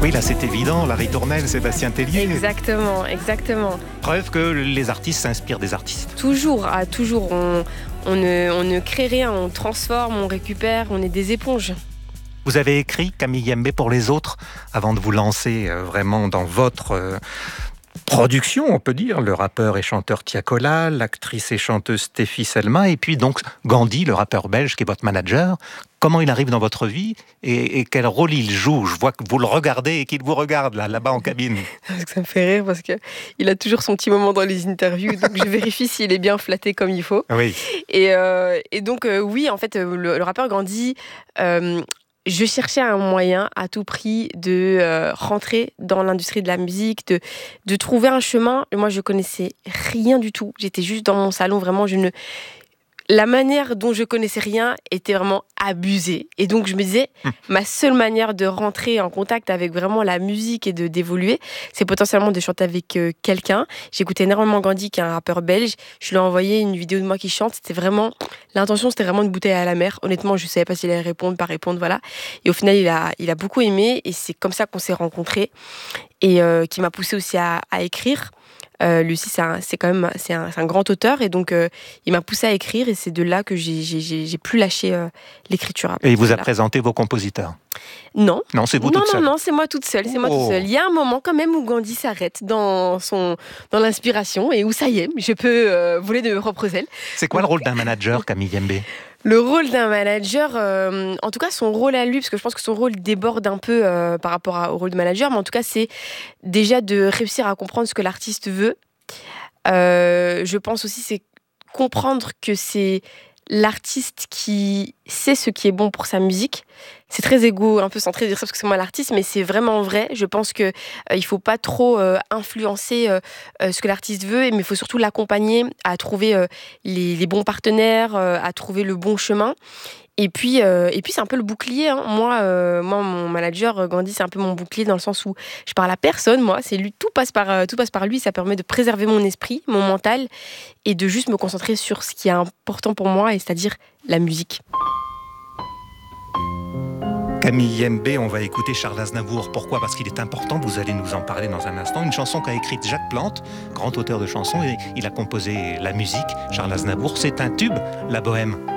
Oui, là c'est évident, la ritournelle, Sébastien Tellier. Exactement. Preuve que les artistes s'inspirent des artistes. Toujours. On ne crée rien, on transforme, on récupère, on est des éponges. Vous avez écrit Camille Yembe pour les autres avant de vous lancer vraiment dans votre production, on peut dire. Le rappeur et chanteur Tiakola, l'actrice et chanteuse Stéphie Selma, et puis donc Gandhi, le rappeur belge qui est votre manager. Comment il arrive dans votre vie et quel rôle il joue? Je vois que vous le regardez et qu'il vous regarde là-bas en cabine. Ça me fait rire parce qu'il a toujours son petit moment dans les interviews, donc je vérifie s'il est bien flatté comme il faut. Oui. Et donc, oui, en fait, le rappeur Gandhi... je cherchais un moyen à tout prix de rentrer dans l'industrie de la musique, de trouver un chemin. Moi, je connaissais rien du tout. J'étais juste dans mon salon, vraiment, la manière dont je connaissais rien était vraiment abusée. Et donc, je me disais, ma seule manière de rentrer en contact avec vraiment la musique et d'évoluer, c'est potentiellement de chanter avec quelqu'un. J'écoutais énormément Gandhi, qui est un rappeur belge. Je lui ai envoyé une vidéo de moi qui chante. L'intention, c'était vraiment une bouteille à la mer. Honnêtement, je ne savais pas s'il allait répondre, pas répondre, voilà. Et au final, il a beaucoup aimé. Et c'est comme ça qu'on s'est rencontrés. Et qui m'a poussé aussi à écrire. Lui aussi, c'est un grand auteur, et donc il m'a poussé à écrire, et c'est de là que j'ai plus lâché l'écriture. Et il vous a présenté vos compositeurs? Non. Non, c'est vous toute seule? Non, c'est moi toute seule. Il y a un moment quand même où Gandhi s'arrête dans l'inspiration, et où ça y est, je peux voler de mes propres ailes. C'est quoi le rôle d'un manager, Camille Yembe? Le rôle d'un manager, en tout cas son rôle à lui, parce que je pense que son rôle déborde un peu par rapport au rôle de manager, mais en tout cas c'est déjà de réussir à comprendre ce que l'artiste veut. Je pense aussi c'est comprendre que c'est l'artiste qui sait ce qui est bon pour sa musique. C'est très égo, un peu centré de dire ça parce que c'est moi l'artiste, mais c'est vraiment vrai. Je pense que il faut pas trop influencer ce que l'artiste veut, mais il faut surtout l'accompagner à trouver les bons partenaires, à trouver le bon chemin. Et puis c'est un peu le bouclier, hein. Moi, mon manager Gandhi, c'est un peu mon bouclier dans le sens où je parle à personne. Moi, c'est lui, tout passe par lui. Ça permet de préserver mon esprit, mon mental, et de juste me concentrer sur ce qui est important pour moi, et c'est-à-dire la musique. Camille Yembe, on va écouter Charles Aznavour. Pourquoi? Parce qu'il est important, vous allez nous en parler dans un instant. Une chanson qu'a écrite Jacques Plante, grand auteur de chansons, et il a composé la musique. Charles Aznavour, c'est un tube, La Bohème.